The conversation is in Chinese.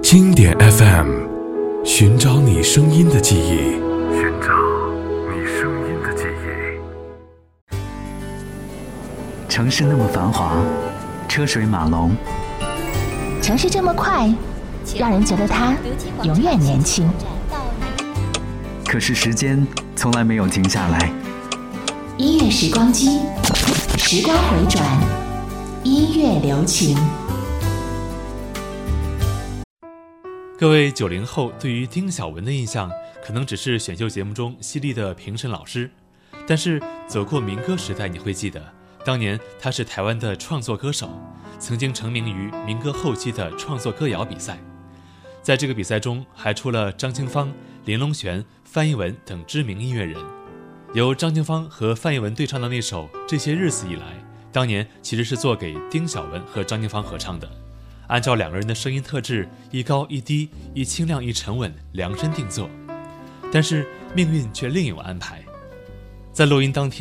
经典 FM， 寻找你声音的记忆， 寻找你声音的记忆。 城市那么繁华，车水马龙， 城市这么快，让人觉得它永远年轻。 可是时间从来没有停下来。 音乐时光机，时光回转，音乐留情。 各位90后对于丁晓雯的印象，可能只是选秀节目中犀利的评审老师，但是走过民歌时代，你会记得，当年她是台湾的创作歌手，曾经成名于民歌后期的创作歌谣比赛。在这个比赛中，还出了张清芳、林隆璇、范逸文等知名音乐人。由张清芳和范逸文对唱的那首《这些日子以来》，当年其实是做给丁晓雯和张清芳合唱的。按照两个人的声音特质，一高一低，一清亮一沉稳，量身定做。但是命运却另有安排。在录音当天，